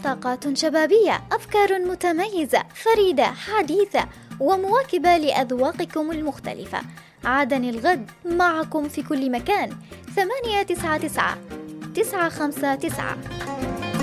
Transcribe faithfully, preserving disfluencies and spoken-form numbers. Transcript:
طاقات شبابية، أفكار متميزة فريدة حديثة ومواكبة لأذواقكم المختلفة. عدن الغد معكم في كل مكان. ثمانية تسعة تسعة تسعة خمسة تسعة.